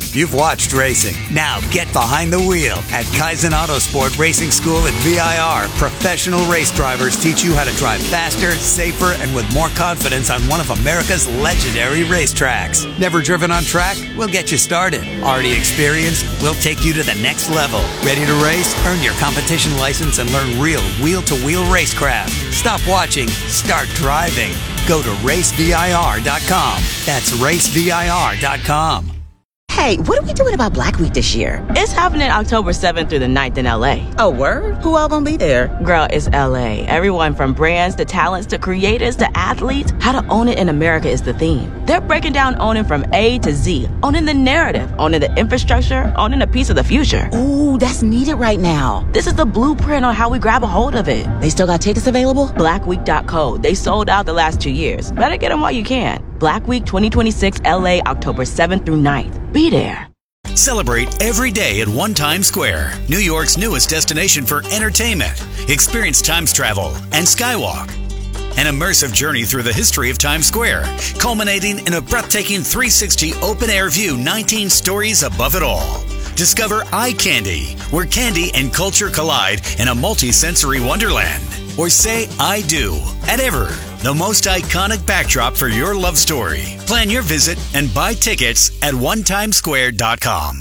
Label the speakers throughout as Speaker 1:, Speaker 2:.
Speaker 1: You've watched racing. Now get behind the wheel at Kaizen Autosport Racing School at VIR. Professional race drivers teach you how to drive faster, safer, and with more confidence on one of America's legendary racetracks. Never driven on track? We'll get you started. Already experienced? We'll take you to the next level. Ready to race? Earn your competition license and learn real wheel-to-wheel racecraft. Stop watching. Start driving. Go to racevir.com. That's racevir.com.
Speaker 2: Hey, what are we doing about Black Week this year?
Speaker 3: It's happening October 7th through the 9th in L.A.
Speaker 2: Oh, word? Who all gonna be there?
Speaker 3: Girl, it's L.A. Everyone from brands to talents to creators to athletes. How to own it in America is the theme. They're breaking down owning from A to Z. Owning the narrative, owning the infrastructure, owning a piece of the future.
Speaker 2: Ooh, that's needed right now.
Speaker 3: This is the blueprint on how we grab a hold of it.
Speaker 2: They still got tickets available?
Speaker 3: Blackweek.co. They sold out the last 2 years. Better get them while you can. Black Week 2026 LA, October 7th through 9th. Be there.
Speaker 4: Celebrate every day at One Times Square, New York's newest destination for entertainment. Experience Times Travel and Skywalk. An immersive journey through the history of Times Square, culminating in a breathtaking 360 open-air view 19 stories above it all. Discover Eye Candy, where candy and culture collide in a multi-sensory wonderland. Or say I do at Ever, the most iconic backdrop for your love story. Plan your visit and buy tickets at onetimesquare.com.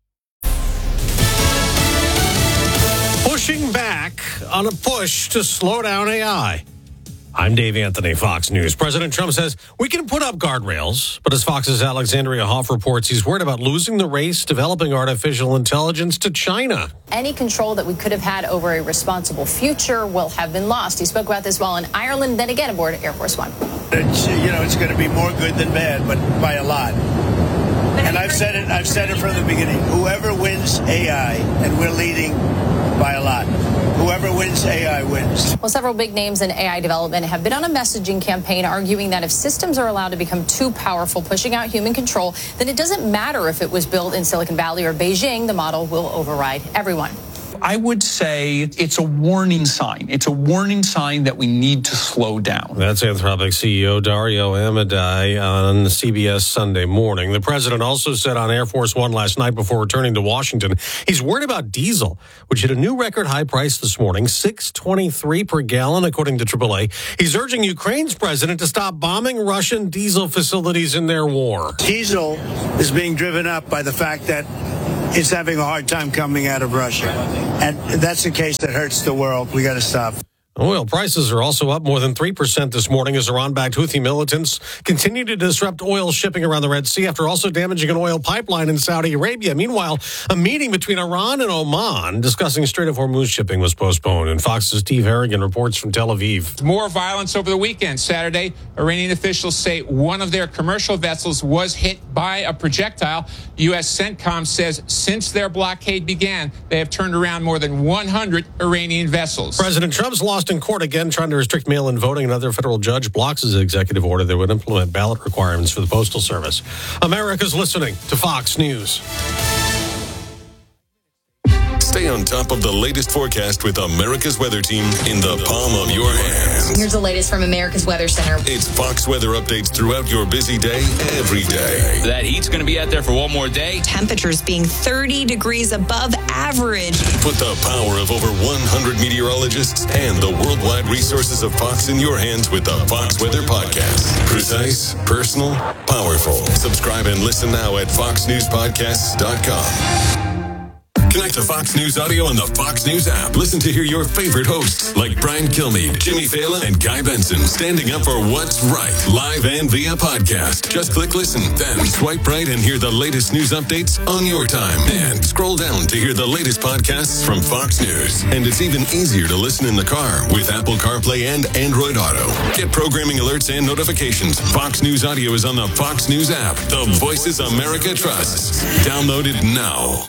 Speaker 5: Pushing back on a push to slow down AI. I'm Dave Anthony, Fox News. President Trump says we can put up guardrails, but as Fox's Alexandria Hoff reports, he's worried about losing the race developing artificial intelligence to China.
Speaker 6: Any control that we could have had over a responsible future will have been lost. He spoke about this while in Ireland, then again aboard Air Force One.
Speaker 7: It's going to be more good than bad, but by a lot. And I've said it from the beginning. Whoever wins AI, and we're leading by a lot. Whoever wins AI wins.
Speaker 6: Well, several big names in AI development have been on a messaging campaign arguing that if systems are allowed to become too powerful, pushing out human control, then it doesn't matter if it was built in Silicon Valley or Beijing, the model will override everyone.
Speaker 8: I would say it's a warning sign. It's a warning sign that we need to slow down.
Speaker 5: That's Anthropic CEO Dario Amodei on CBS Sunday Morning. The president also said on Air Force One last night before returning to Washington, he's worried about diesel, which hit a new record high price this morning, $6.23 per gallon, according to AAA. He's urging Ukraine's president to stop bombing Russian diesel facilities in their war.
Speaker 7: Diesel is being driven up by the fact that it's having a hard time coming out of Russia. And that's the case that hurts the world. We got to stop.
Speaker 5: Oil prices are also up more than 3% this morning as Iran-backed Houthi militants continue to disrupt oil shipping around the Red Sea after also damaging an oil pipeline in Saudi Arabia. Meanwhile, a meeting between Iran and Oman discussing Strait of Hormuz shipping was postponed. And Fox's Steve Harrigan reports from Tel Aviv.
Speaker 9: More violence over the weekend. Saturday, Iranian officials say one of their commercial vessels was hit by a projectile. U.S. CENTCOM says since their blockade began, they have turned around more than 100 Iranian vessels.
Speaker 5: President Trump's lost in court again, trying to restrict mail-in voting. Another federal judge blocks his executive order that would implement ballot requirements for the Postal Service. America's listening to Fox News.
Speaker 10: Stay on top of the latest forecast with America's Weather Team in the palm of your hands.
Speaker 11: Here's the latest from America's Weather Center.
Speaker 10: It's Fox weather updates throughout your busy day, every day.
Speaker 12: That heat's going to be out there for one more day.
Speaker 11: Temperatures being 30 degrees above average.
Speaker 10: Put the power of over 100 meteorologists and the worldwide resources of Fox in your hands with the Fox Weather Podcast. Precise, personal, powerful. Subscribe and listen now at foxnewspodcasts.com. Connect to Fox News Audio on the Fox News app. Listen to hear your favorite hosts like Brian Kilmeade, Jimmy Fallon, and Guy Benson standing up for what's right, live and via podcast. Just click listen, then swipe right and hear the latest news updates on your time. And scroll down to hear the latest podcasts from Fox News. And it's even easier to listen in the car with Apple CarPlay and Android Auto. Get programming alerts and notifications. Fox News Audio is on the Fox News app. The voices America trusts. Download it now.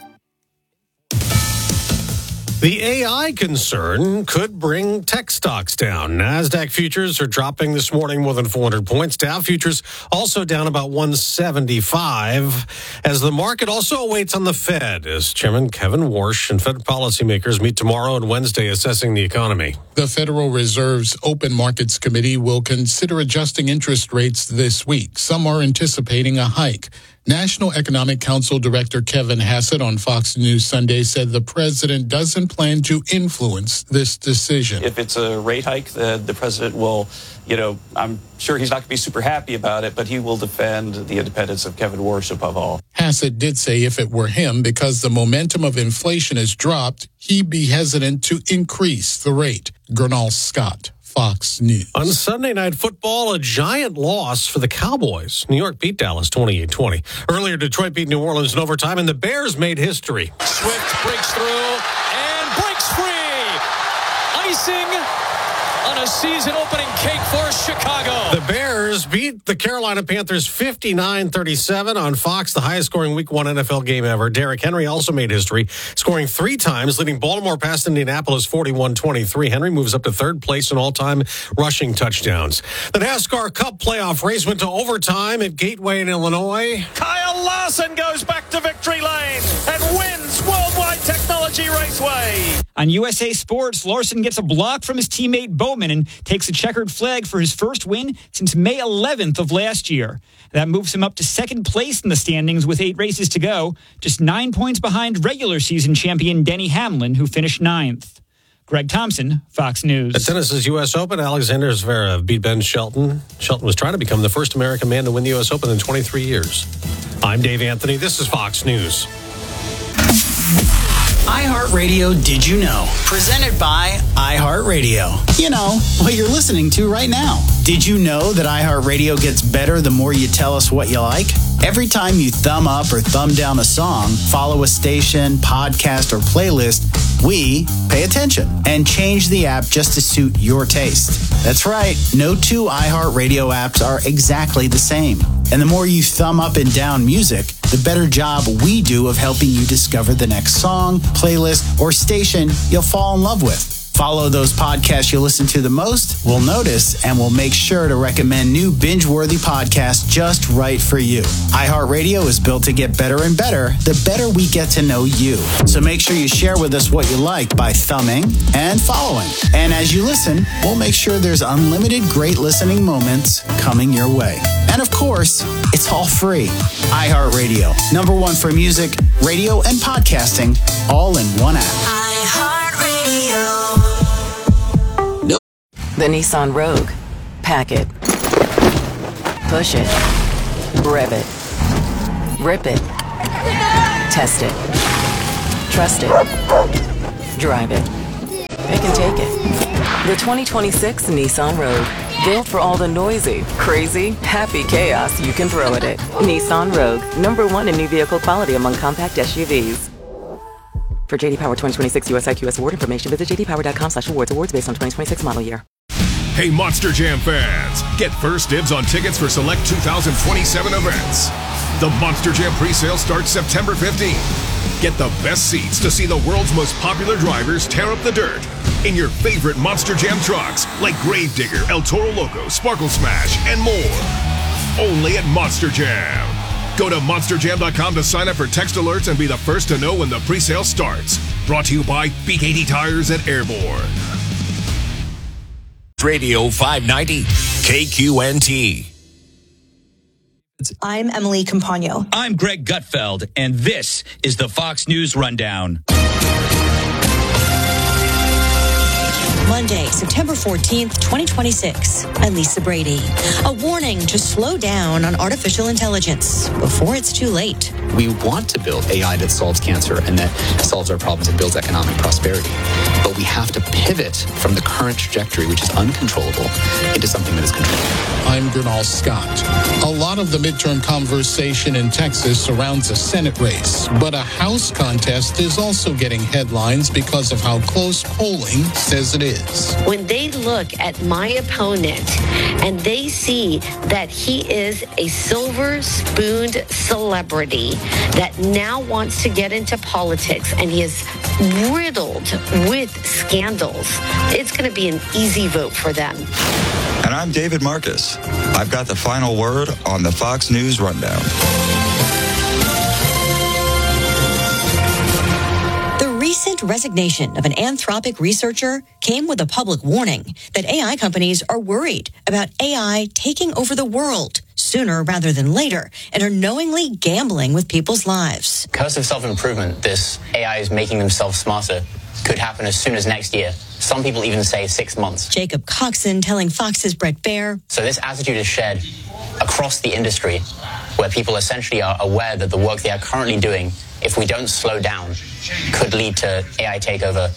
Speaker 5: The AI concern could bring tech stocks down. NASDAQ futures are dropping this morning more than 400 points. Dow futures also down about 175 as the market also awaits on the Fed as Chairman Kevin Warsh and Fed policymakers meet tomorrow and Wednesday assessing the economy.
Speaker 13: The Federal Reserve's Open Markets Committee will consider adjusting interest rates this week. Some are anticipating a hike. National Economic Council Director Kevin Hassett on Fox News Sunday said the president doesn't plan to influence this decision.
Speaker 14: If it's a rate hike, the president will, I'm sure he's not going to be super happy about it, but he will defend the independence of Kevin Warsh above all.
Speaker 13: Hassett did say if it were him, because the momentum of inflation has dropped, he'd be hesitant to increase the rate. Gernal Scott, Fox News.
Speaker 5: On Sunday Night Football, a giant loss for the Cowboys. New York beat Dallas 28-20. Earlier, Detroit beat New Orleans in overtime, and the Bears made history.
Speaker 15: Swift breaks through and breaks free. Icing on a season-opening cake for Chicago.
Speaker 5: The Bears beat the Carolina Panthers 59-37 on Fox, the highest-scoring Week 1 NFL game ever. Derrick Henry also made history, scoring 3 times, leading Baltimore past Indianapolis 41-23. Henry moves up to third place in all-time rushing touchdowns. The NASCAR Cup playoff race went to overtime at Gateway in Illinois.
Speaker 15: Kyle Larson goes back to victory lane and wins Worldwide Technology Raceway.
Speaker 16: On USA Sports, Larson gets a block from his teammate Bowman and takes a checkered flag for his first win since May 11th of last year. That moves him up to second place in the standings with 8 races to go, just 9 points behind regular season champion Denny Hamlin, who finished 9th. Greg Thompson, Fox News.
Speaker 5: At tennis's U.S. Open, Alexander Zverev beat Ben Shelton. Shelton was trying to become the first American man to win the U.S. Open in 23 years. I'm Dave Anthony. This is Fox News.
Speaker 17: iHeartRadio Did You Know? Presented by iHeartRadio. You know, what you're listening to right now. Did you know that iHeartRadio gets better the more you tell us what you like? Every time you thumb up or thumb down a song, follow a station, podcast, or playlist, we pay attention and change the app just to suit your taste. That's right. No 2 iHeartRadio apps are exactly the same. And the more you thumb up and down music, the better job we do of helping you discover the next song, playlist, or station you'll fall in love with. Follow those podcasts you listen to the most, we'll notice, and we'll make sure to recommend new binge-worthy podcasts just right for you. iHeartRadio is built to get better and better the better we get to know you. So make sure you share with us what you like by thumbing and following. And as you listen, we'll make sure there's unlimited great listening moments coming your way. And of course, it's all free. iHeartRadio, #1 for music, radio, and podcasting, all in one app.
Speaker 18: iHeartRadio. The Nissan Rogue. Pack it. Push it. Rev it. Rip it. Test it. Trust it. Drive it. Pick and take it. The 2026 Nissan Rogue. Built for all the noisy, crazy, happy chaos you can throw at it. Nissan Rogue. #1 in new vehicle quality among compact SUVs. For J.D. Power 2026 US IQS award information, visit jdpower.com/awards. Awards based on 2026 model year.
Speaker 19: Hey, Monster Jam fans! Get first dibs on tickets for select 2027 events. The Monster Jam presale starts September 15th. Get the best seats to see the world's most popular drivers tear up the dirt in your favorite Monster Jam trucks like Gravedigger, El Toro Loco, Sparkle Smash, and more. Only at Monster Jam. Go to monsterjam.com to sign up for text alerts and be the first to know when the presale starts. Brought to you by BKD Tires at Airborne.
Speaker 20: Radio 590, KQNT.
Speaker 21: I'm Emily Campagno.
Speaker 22: I'm Greg Gutfeld, and this is the Fox News Rundown.
Speaker 21: Monday, September 14th, 2026. I'm Lisa Brady. A warning to slow down on artificial intelligence before it's too late.
Speaker 23: We want to build AI that solves cancer and that solves our problems and builds economic prosperity. But we have to pivot from the current trajectory, which is uncontrollable, into something that is controllable.
Speaker 13: I'm Gernal Scott. A lot of the midterm conversation in Texas surrounds a Senate race, but a House contest is also getting headlines because of how close polling says it is.
Speaker 24: When they look at my opponent and they see that he is a silver-spooned celebrity that now wants to get into politics and he is riddled with scandals, it's going to be an easy vote for them.
Speaker 25: And I'm David Marcus. I've got the final word on the Fox News Rundown.
Speaker 21: Recent resignation of an Anthropic researcher came with a public warning that AI companies are worried about AI taking over the world. sooner rather than later and are knowingly gambling with people's lives.
Speaker 1: Curse of self-improvement, this AI is making themselves smarter, could happen as soon as next year. Some people even say 6 months.
Speaker 21: Jacob Coxon telling Fox's Brett Baer.
Speaker 1: So this attitude is shared across the industry, where people essentially are aware that the work they are currently doing, if we don't slow down, could lead to AI takeover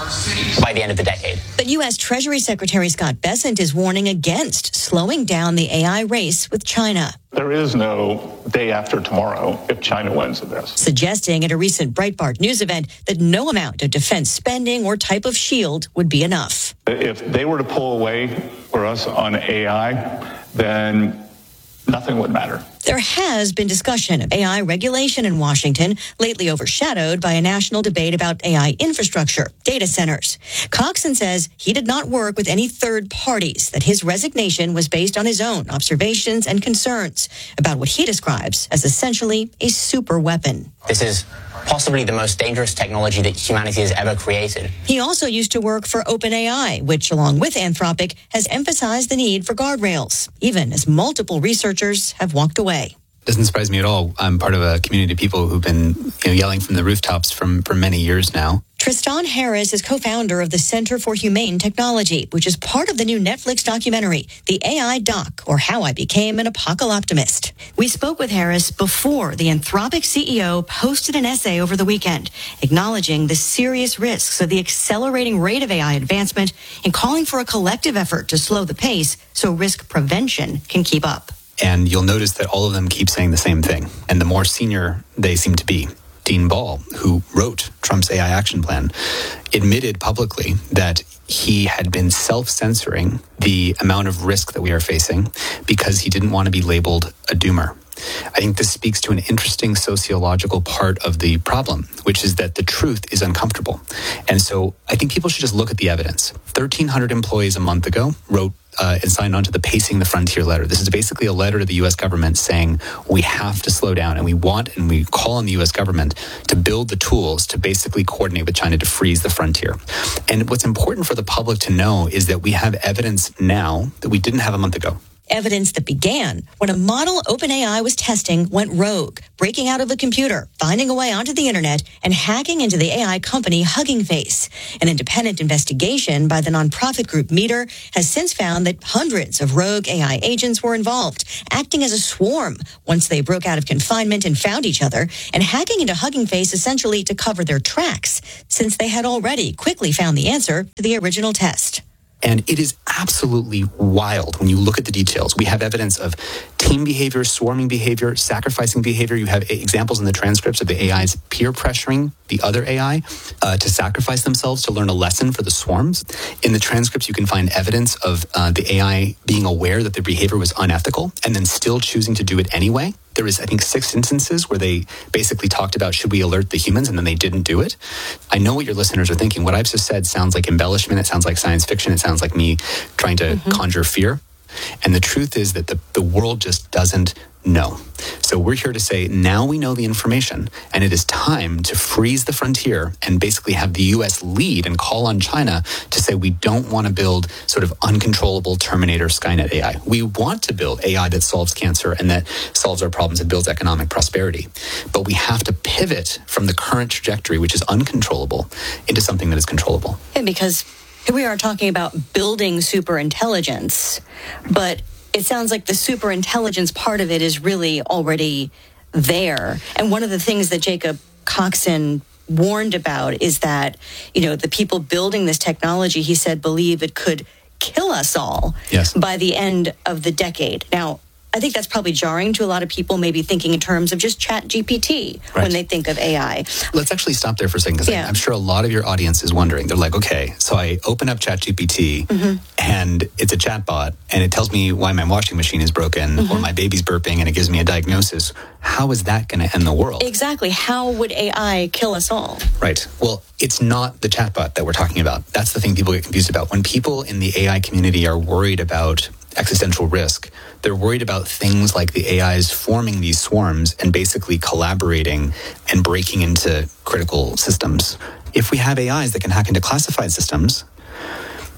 Speaker 1: by the end of the decade.
Speaker 21: But U.S. Treasury Secretary Scott Bessent is warning against slowing down the AI race with China.
Speaker 2: There is no day after tomorrow if China wins at this.
Speaker 21: Suggesting at a recent Breitbart News event that no amount of defense spending or type of shield would be enough.
Speaker 2: If they were to pull away for us on AI, then nothing would matter.
Speaker 21: There has been discussion of AI regulation in Washington, lately overshadowed by a national debate about AI infrastructure, data centers. Coxon says he did not work with any third parties, that his resignation was based on his own observations and concerns about what he describes as essentially a super weapon.
Speaker 1: This is possibly the most dangerous technology that humanity has ever created.
Speaker 21: He also used to work for OpenAI, which, along with Anthropic, has emphasized the need for guardrails, even as multiple researchers have walked away.
Speaker 23: Doesn't surprise me at all. I'm part of a community of people who've been yelling from the rooftops for many years now.
Speaker 21: Tristan Harris is co-founder of the Center for Humane Technology, which is part of the new Netflix documentary, The AI Doc, or How I Became an Apocalyptimist. We spoke with Harris before the Anthropic CEO posted an essay over the weekend, acknowledging the serious risks of the accelerating rate of AI advancement and calling for a collective effort to slow the pace so risk prevention can keep up.
Speaker 23: And you'll notice that all of them keep saying the same thing. And the more senior they seem to be, Dean Ball, who wrote Trump's AI action plan, admitted publicly that he had been self-censoring the amount of risk that we are facing because he didn't want to be labeled a doomer. I think this speaks to an interesting sociological part of the problem, which is that the truth is uncomfortable. And so I think people should just look at the evidence. 1,300 employees a month ago wrote and signed on to the Pacing the Frontier letter. This is basically a letter to the U.S. government saying we have to slow down, and we call on the U.S. government to build the tools to basically coordinate with China to freeze the frontier. And what's important for the public to know is that we have evidence now that we didn't have a month ago.
Speaker 21: Evidence that began when a model OpenAI was testing went rogue, breaking out of a computer, finding a way onto the internet, and hacking into the AI company Hugging Face. An independent investigation by the nonprofit group Meter has since found that hundreds of rogue AI agents were involved, acting as a swarm once they broke out of confinement and found each other, and hacking into Hugging Face essentially to cover their tracks, since they had already quickly found the answer to the original test.
Speaker 23: And it is absolutely wild when you look at the details. We have evidence of team behavior, swarming behavior, sacrificing behavior. You have examples in the transcripts of the AIs peer pressuring the other AI to sacrifice themselves to learn a lesson for the swarms. In the transcripts, you can find evidence of the AI being aware that their behavior was unethical and then still choosing to do it anyway. There was, I think, 6 instances where they basically talked about, should we alert the humans? And then they didn't do it. I know what your listeners are thinking. What I've just said sounds like embellishment. It sounds like science fiction. It sounds like me trying to conjure fear. And the truth is that the world just doesn't know. So we're here to say, now we know the information, and it is time to freeze the frontier and basically have the U.S. lead and call on China to say we don't want to build sort of uncontrollable Terminator Skynet AI. We want to build AI that solves cancer and that solves our problems and builds economic prosperity. But we have to pivot from the current trajectory, which is uncontrollable, into something that is controllable.
Speaker 21: Yeah, because here we are talking about building superintelligence, but it sounds like the superintelligence part of it is really already there. And one of the things that Jacob Coxon warned about is that, the people building this technology, he said, believe it could kill us all by the end of the decade. Now, I think that's probably jarring to a lot of people, maybe thinking in terms of just ChatGPT when they think of AI.
Speaker 23: Let's actually stop there for a second, because I'm sure a lot of your audience is wondering. They're like, okay, so I open up ChatGPT and it's a chatbot and it tells me why my washing machine is broken or my baby's burping and it gives me a diagnosis. How is that going to end the world?
Speaker 21: Exactly. How would AI kill us all?
Speaker 23: Right. Well, it's not the chatbot that we're talking about. That's the thing people get confused about. When people in the AI community are worried about existential risk, they're worried about things like the AIs forming these swarms and basically collaborating and breaking into critical systems. If we have AIs that can hack into classified systems,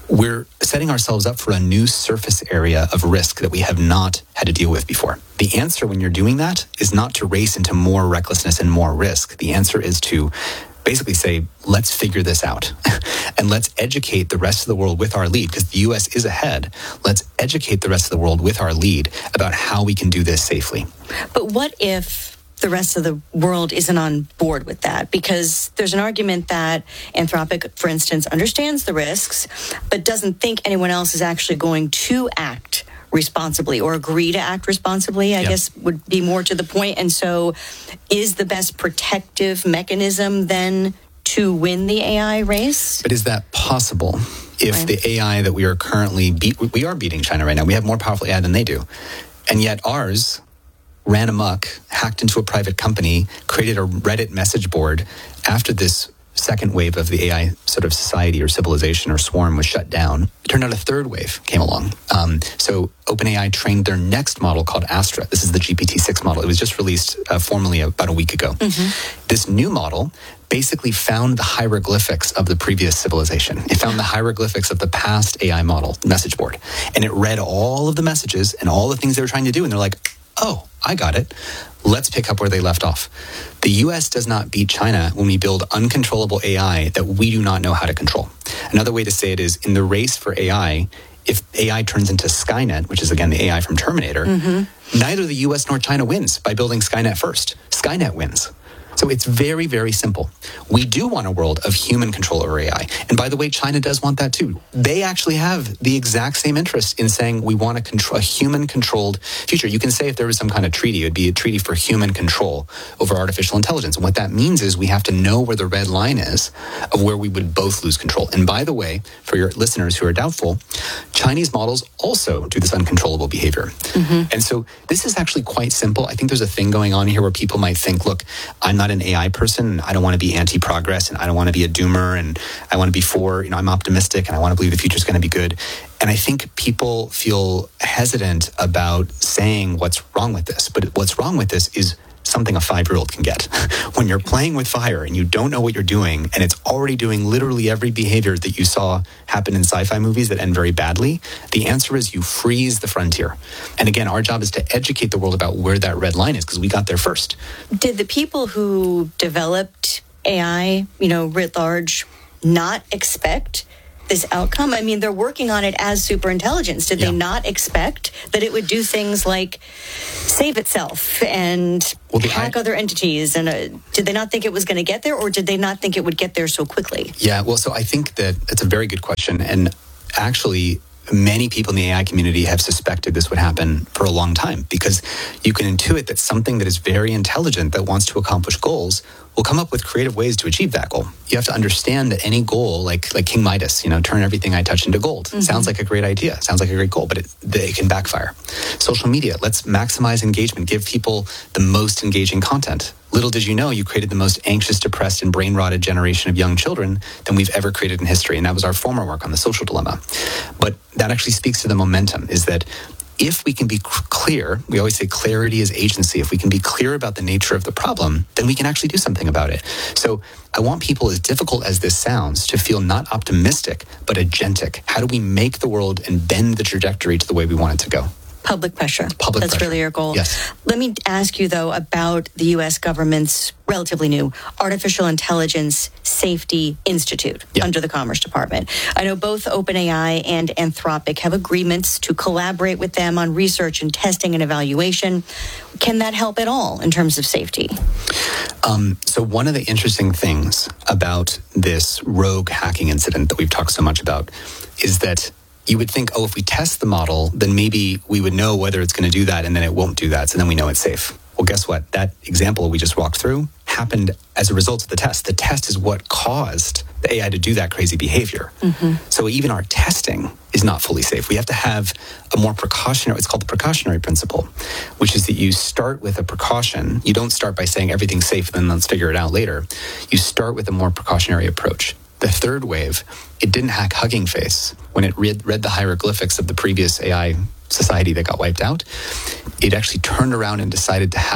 Speaker 23: we're setting ourselves up for a new surface area of risk that we have not had to deal with before. The answer when you're doing that is not to race into more recklessness and more risk. The answer is to basically say, let's figure this out and let's educate the rest of the world with our lead, because the U.S. is ahead. Let's educate the rest of the world with our lead about how we can do this safely.
Speaker 21: But what if the rest of the world isn't on board with that? Because there's an argument that Anthropic, for instance, understands the risks, but doesn't think anyone else is actually going to act responsibly or agree to act responsibly, I guess would be more to the point. And so is the best protective mechanism then to win the AI race?
Speaker 23: But is that possible if the AI that we are currently we are beating China right now? We have more powerful AI than they do. And yet ours ran amok, hacked into a private company, created a Reddit message board after this second wave of the AI sort of society or civilization or swarm was shut down. It turned out a third wave came along. So OpenAI trained their next model called Astra. This is the GPT-6 model. It was just released formally about a week ago. This new model basically found the hieroglyphics of the previous civilization. It found the hieroglyphics of the past AI model, message board. And it read all of the messages and all the things they were trying to do. And they're like, oh, I got it. Let's pick up where they left off. The U.S. does not beat China when we build uncontrollable AI that we do not know how to control. Another way to say it is, in the race for AI, if AI turns into Skynet, which is, again, the AI from Terminator, neither the U.S. nor China wins by building Skynet first. Skynet wins. So it's very, very simple. We do want a world of human control over AI. And by the way, China does want that too. They actually have the exact same interest in saying we want a human-controlled future. You can say if there was some kind of treaty, it would be a treaty for human control over artificial intelligence. And what that means is we have to know where the red line is of where we would both lose control. And by the way, for your listeners who are doubtful, Chinese models also do this uncontrollable behavior. And so this is actually quite simple. I think there's a thing going on here where people might think, look, I'm not an AI person. I don't want to be anti-progress, and I don't want to be a doomer, and I want to be for, I'm optimistic, and I want to believe the future is going to be good. And I think people feel hesitant about saying what's wrong with this. But what's wrong with this is something a 5-year-old can get. When you're playing with fire and you don't know what you're doing, and it's already doing literally every behavior that you saw happen in sci-fi movies that end very badly, the answer is you freeze the frontier. And again, our job is to educate the world about where that red line is, because we got there first.
Speaker 21: Did the people who developed AI, writ large, not expect this outcome? I mean, they're working on it as superintelligence. Did they not expect that it would do things like save itself and hack other entities? And did they not think it was going to get there, or did they not think it would get there so quickly? Yeah, well, so I think that it's a very good question. And actually, many people in the AI community have suspected this would happen for a long time, because you can intuit that something that is very intelligent, that wants to accomplish goals, will come up with creative ways to achieve that goal. You have to understand that any goal, like King Midas, turn everything I touch into gold. Sounds like a great idea. Sounds like a great goal, but it can backfire. Social media, let's maximize engagement, give people the most engaging content. Little did you know, you created the most anxious, depressed, and brain-rotted generation of young children than we've ever created in history. And that was our former work on the social dilemma. But that actually speaks to the momentum, is that if we can be clear, we always say clarity is agency. If we can be clear about the nature of the problem, then we can actually do something about it. So I want people, as difficult as this sounds, to feel not optimistic, but agentic. How do we make the world and bend the trajectory to the way we want it to go? Public pressure. That's really your goal. Yes. Let me ask you, though, about the U.S. government's relatively new Artificial Intelligence Safety Institute under the Commerce Department. I know both OpenAI and Anthropic have agreements to collaborate with them on research and testing and evaluation. Can that help at all in terms of safety? So one of the interesting things about this rogue hacking incident that we've talked so much about is that you would think, if we test the model, then maybe we would know whether it's going to do that, and then it won't do that, so then we know it's safe. Well, guess what? That example we just walked through happened as a result of the test. The test is what caused the AI to do that crazy behavior. So even our testing is not fully safe. We have to have a more precautionary, it's called the precautionary principle, which is that you start with a precaution. You don't start by saying everything's safe, then let's figure it out later. You start with a more precautionary approach. The third wave, it didn't hack Hugging Face. When it read the hieroglyphics of the previous AI society that got wiped out, it actually turned around and decided to hack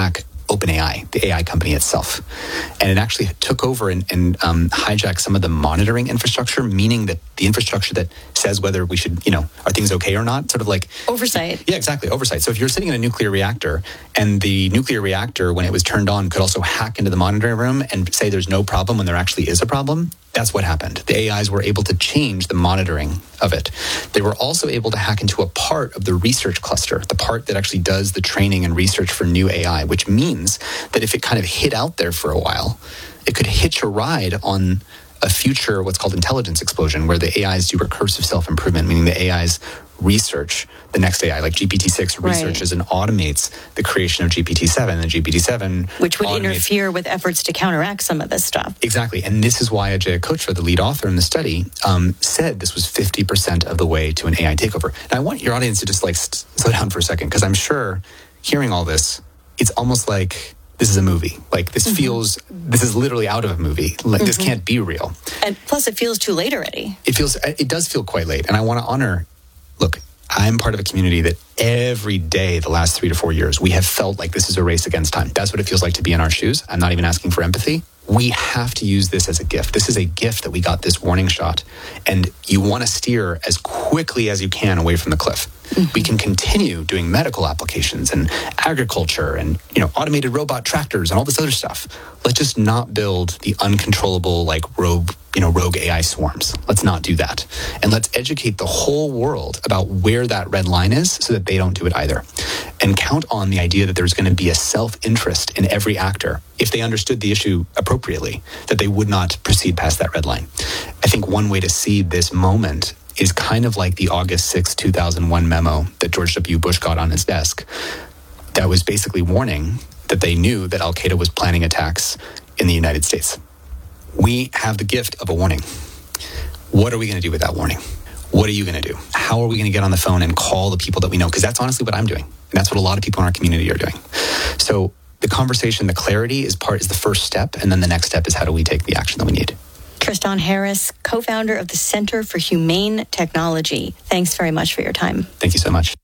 Speaker 23: OpenAI, the AI company itself. And it actually took over and hijacked some of the monitoring infrastructure, meaning that the infrastructure that says whether we should, are things okay or not, sort of like...
Speaker 21: Oversight.
Speaker 23: Yeah, exactly, oversight. So if you're sitting in a nuclear reactor and the nuclear reactor, when it was turned on, could also hack into the monitoring room and say there's no problem when there actually is a problem, that's what happened. The AIs were able to change the monitoring of it. They were also able to hack into a part of the research cluster, the part that actually does the training and research for new AI, which means that if it kind of hid out there for a while, it could hitch a ride on a future what's called intelligence explosion, where the AIs do recursive self-improvement, meaning the AIs research the next AI, like GPT-6 researches and automates the creation of GPT-7, and GPT-7...
Speaker 21: Which would interfere with efforts to counteract some of this stuff.
Speaker 23: Exactly. And this is why Ajay Kochhar, the lead author in the study, said this was 50% of the way to an AI takeover. Now, I want your audience to just slow down for a second, because I'm sure hearing all this, it's almost like this is a movie. Like, this this is literally out of a movie. Like, this can't be real.
Speaker 21: And plus, it feels too late already.
Speaker 23: It does feel quite late. And I want to honor, look, I'm part of a community that every day the last 3 to 4 years, we have felt like this is a race against time. That's what it feels like to be in our shoes. I'm not even asking for empathy. We have to use this as a gift. This is a gift that we got this warning shot. And you want to steer as quickly as you can away from the cliff. We can continue doing medical applications and agriculture and, automated robot tractors and all this other stuff. Let's just not build the uncontrollable, rogue AI swarms. Let's not do that. And let's educate the whole world about where that red line is so that they don't do it either. And count on the idea that there's going to be a self-interest in every actor, if they understood the issue appropriately, that they would not proceed past that red line. I think one way to see this moment is kind of like the August 6, 2001 memo that George W. Bush got on his desk that was basically warning that they knew that Al-Qaeda was planning attacks in the United States. We have the gift of a warning. What are we going to do with that warning? What are you going to do? How are we going to get on the phone and call the people that we know? Because that's honestly what I'm doing. And that's what a lot of people in our community are doing. So the conversation, the clarity is the first step. And then the next step is how do we take the action that we need?
Speaker 21: Tristan Harris, co-founder of the Center for Humane Technology. Thanks very much for your time.
Speaker 23: Thank you so much.